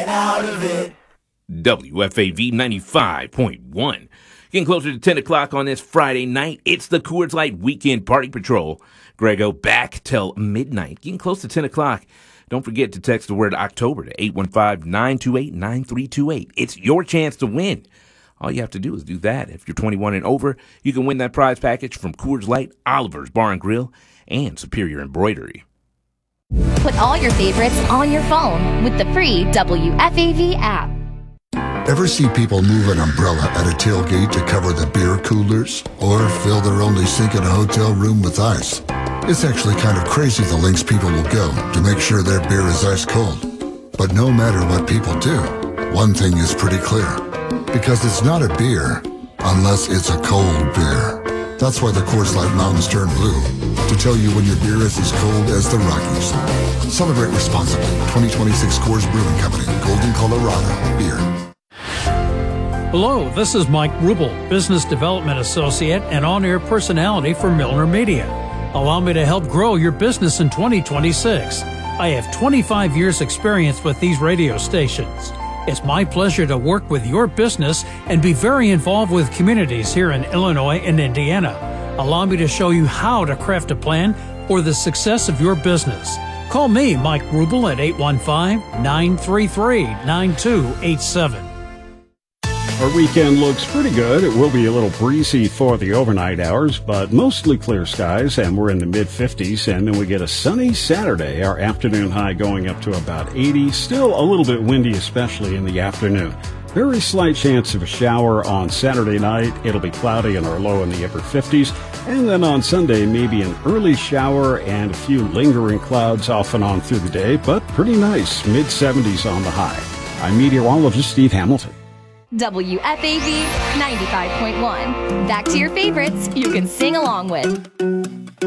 out of it. WFAV 95.1. Getting closer to 10 o'clock on this Friday night, it's the Coors Light Weekend Party Patrol. Grego back till midnight. Getting close to 10 o'clock. Don't forget to text the word October to 815-928-9328. It's your chance to win. All you have to do is do that. If you're 21 and over, you can win that prize package from Coors Light, Oliver's Bar and Grill, and Superior Embroidery. Put all your favorites on your phone with the free WFAV app. Ever see people move an umbrella at a tailgate to cover the beer coolers? Or fill their only sink in a hotel room with ice? It's actually kind of crazy the lengths people will go to make sure their beer is ice cold. But no matter what people do, one thing is pretty clear. Because it's not a beer unless it's a cold beer. That's why the Coors Light Mountains turn blue, to tell you when your beer is as cold as the Rockies. Celebrate responsibly. 2026 Coors Brewing Company, Golden, Colorado. Beer. Hello, this is Mike Rubel, Business Development Associate and on-air personality for Milner Media. Allow me to help grow your business in 2026. I have 25 years experience with these radio stations. It's my pleasure to work with your business and be very involved with communities here in Illinois and Indiana. Allow me to show you how to craft a plan for the success of your business. Call me, Mike Rubel, at 815-933-9287. Our weekend looks pretty good. It will be a little breezy for the overnight hours, but mostly clear skies, and we're in the mid-50s. And then we get a sunny Saturday, our afternoon high going up to about 80. Still a little bit windy, especially in the afternoon. Very slight chance of a shower on Saturday night. It'll be cloudy and our low in the upper 50s. And then on Sunday, maybe an early shower and a few lingering clouds off and on through the day, but pretty nice. Mid-70s on the high. I'm meteorologist Steve Hamilton. WFAV 95.1. Back to your favorites you can sing along with.